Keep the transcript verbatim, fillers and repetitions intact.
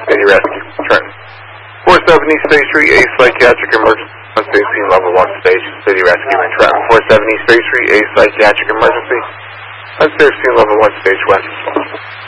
City Rescue, Trenton. four seventy State Street, a psychiatric emergency. Unsafe scene level one station, City Rescue in Trenton. four seventy State Street, a psychiatric emergency. Unsafe scene level one stage west.